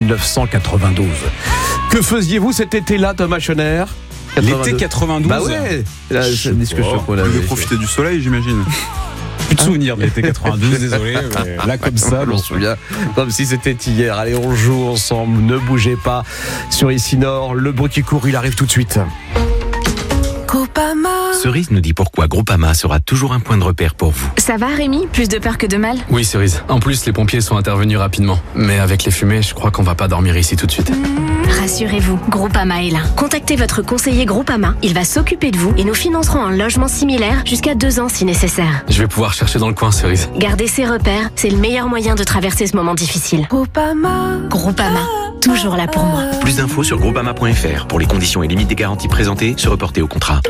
1992. Que faisiez-vous cet été-là, Thomas Schoner? L'été 92. Bah ouais, c'est une discussion qu'on Vous avait. devez profiter du soleil, j'imagine. Plus de souvenirs de l'été 92, désolé. Mais là, comme ça, On bon. s'en souvient comme si c'était hier. Allez, on joue ensemble, ne bougez pas. Sur Ici Nord, le bruit qui court, il arrive tout de suite. Groupama. Cerise nous dit pourquoi Groupama sera toujours un point de repère pour vous. Ça va Rémi? Plus de peur que de mal? Oui, Cerise. En plus, les pompiers sont intervenus rapidement. Mais avec les fumées, je crois qu'on va pas dormir ici tout de suite. Rassurez-vous, Groupama est là. Contactez votre conseiller Groupama. Il va s'occuper de vous et nous financerons un logement similaire jusqu'à 2 ans si nécessaire. Je vais pouvoir chercher dans le coin, Cerise. Gardez ses repères, c'est le meilleur moyen de traverser ce moment difficile. Groupama, toujours là pour moi. Plus d'infos sur groupama.fr. Pour les conditions et limites des garanties présentées, se reporter au contrat.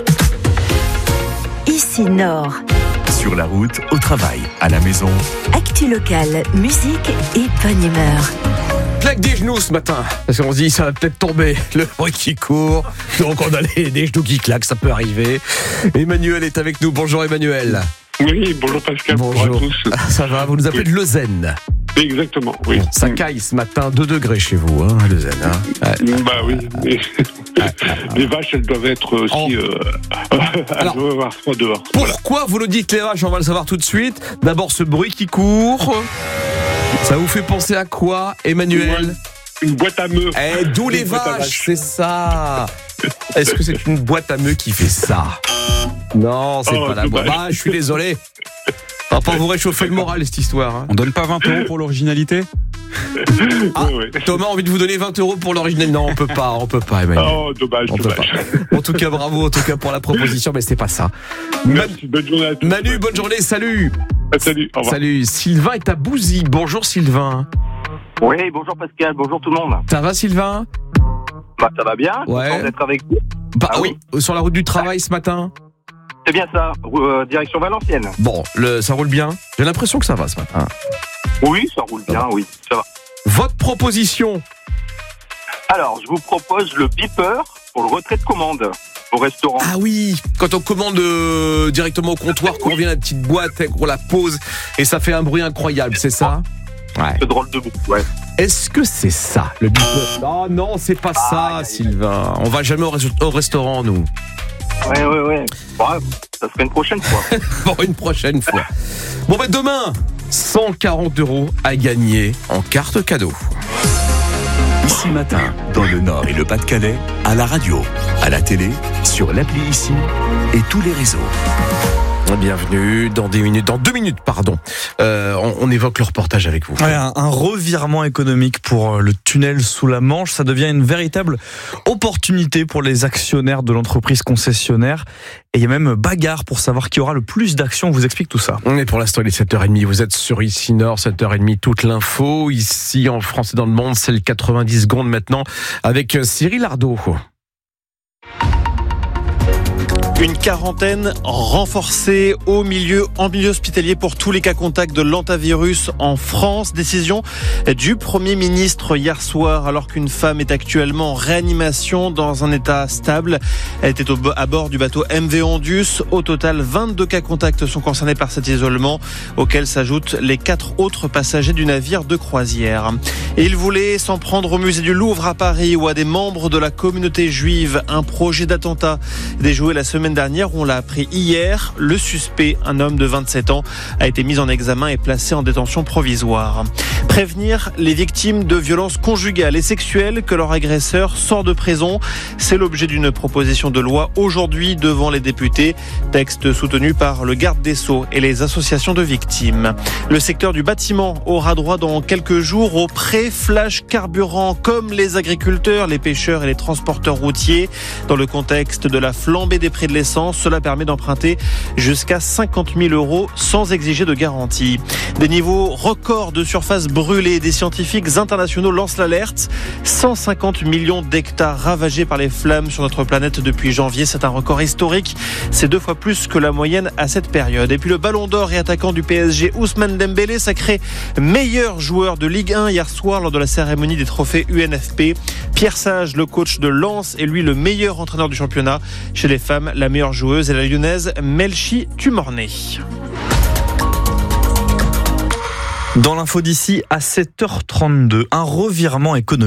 Ici Nord. Sur la route, au travail, à la maison. Actu locale, musique et bonne humeur. Claque des genoux ce matin, parce qu'on se dit ça va peut-être tomber, le bruit qui court, donc on a des genoux qui claquent, ça peut arriver. Emmanuel est avec nous, bonjour Emmanuel. Oui, bonjour Pascal, bonjour à tous. Ça va, vous nous appelez de Leuzen. Exactement, oui. Bon, ça caille ce matin, 2 degrés chez vous, à Leuzen. Ouais. Bah oui, les vaches, elles doivent être aussi... Alors, elles doivent avoir froid dehors. Pourquoi vous nous dites les vaches? On va le savoir tout de suite. D'abord, ce bruit qui court, ça vous fait penser à quoi, Emmanuel? Une boîte à meux. D'où les vaches, c'est ça. Est-ce que c'est une boîte à meux qui fait ça? Non, c'est pas la boîte. Ah, je suis désolé. On va pas vous réchauffer le moral, cette histoire. Hein. On donne pas 20 € pour l'originalité? Thomas a envie de vous donner 20 € pour l'original. Non, on peut pas, Emmanuel. Oh, dommage. Peut pas. En tout cas, bravo, en tout cas pour la proposition, mais c'est pas ça. Merci, bonne journée à tous. Manu, bonne journée, salut. Salut, au revoir. Salut, Sylvain est à Bouzy. Bonjour Sylvain. Oui, bonjour Pascal, bonjour tout le monde. Ça va Sylvain? Bah ça va bien, ouais. Content d'être avec vous. Oui, sur la route du travail ce matin? C'est bien ça, direction Valenciennes. Bon, ça roule bien? J'ai l'impression que ça va ce matin. Oui, ça roule bien, oui, ça va. Votre proposition? Alors, je vous propose le beeper pour le retrait de commande au restaurant. Ah oui, quand on commande directement au comptoir, qu'on revient à la petite boîte, qu'on la pose et ça fait un bruit incroyable, c'est ça? Ouais. C'est drôle de bruit, ouais. Est-ce que c'est ça, le beeper? Non, c'est pas ça, Sylvain. On va jamais au restaurant, nous. Ouais. Bon, ça serait une prochaine fois. Bon, une prochaine fois. Bon, demain, 140 € à gagner en carte cadeau. Ici Matin, dans le Nord et le Pas-de-Calais, à la radio, à la télé, sur l'appli Ici et tous les réseaux. Bienvenue dans 2 minutes, on évoque le reportage avec vous. Ouais, un revirement économique pour le tunnel sous la Manche, ça devient une véritable opportunité pour les actionnaires de l'entreprise concessionnaire. Et il y a même bagarre pour savoir qui aura le plus d'actions. On vous explique tout ça. Mais pour l'instant, il est 7h30. Vous êtes sur Ici Nord, 7h30, toute l'info. Ici, en France et dans le monde, c'est le 90 secondes maintenant avec Cyril Ardo. Une quarantaine renforcée en milieu hospitalier pour tous les cas contacts de l'hantavirus en France. Décision du Premier ministre hier soir, alors qu'une femme est actuellement en réanimation dans un état stable. Elle était à bord du bateau MV Ondus. Au total, 22 cas contacts sont concernés par cet isolement, auxquels s'ajoutent les 4 autres passagers du navire de croisière. Et il voulait s'en prendre au musée du Louvre à Paris ou à des membres de la communauté juive. Un projet d'attentat déjoué la semaine dernière, on l'a appris hier. Le suspect, un homme de 27 ans, a été mis en examen et placé en détention provisoire. Prévenir les victimes de violences conjugales et sexuelles que leur agresseur sort de prison. C'est l'objet d'une proposition de loi aujourd'hui devant les députés. Texte soutenu par le garde des Sceaux et les associations de victimes. Le secteur du bâtiment aura droit dans quelques jours au prêt flash carburant, comme les agriculteurs, les pêcheurs et les transporteurs routiers. Dans le contexte de la flambée des prix de l'essence, cela permet d'emprunter jusqu'à 50 000 € sans exiger de garantie. Des niveaux records de surface brûlée. Des scientifiques internationaux lancent l'alerte. 150 millions d'hectares ravagés par les flammes sur notre planète depuis janvier. C'est un record historique. C'est 2 fois plus que la moyenne à cette période. Et puis le ballon d'or et attaquant du PSG, Ousmane Dembélé, sacré meilleur joueur de Ligue 1 hier soir lors de la cérémonie des trophées UNFP. Pierre Sage, le coach de Lens, est lui le meilleur entraîneur du championnat. Chez les femmes, la meilleure joueuse est la lyonnaise Melchi Tumorné. Dans l'info d'ici à 7h32, un revirement économique.